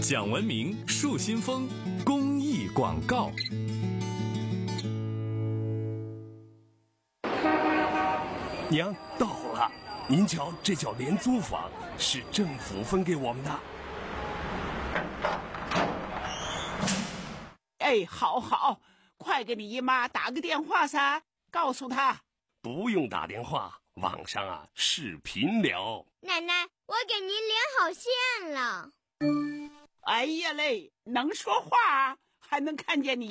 讲文明树新风公益广告。 娘到了，您瞧，这叫廉租房，是政府分给我们的。 哎，好，快给你姨妈打个电话噻，告诉她。 不用打电话，网上视频聊。 奶奶，我给您连好线了。 哎呀嘞，能说话还能看见你。